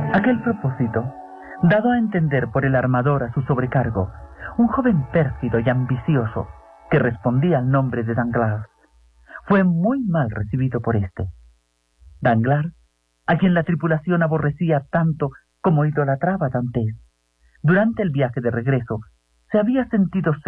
Aquel propósito, dado a entender por el armador a su sobrecargo, un joven pérfido y ambicioso que respondía al nombre de Danglars, fue muy mal recibido por éste. Danglars, a quien la tripulación aborrecía tanto como idolatraba a Dantès, durante el viaje de regreso se había sentido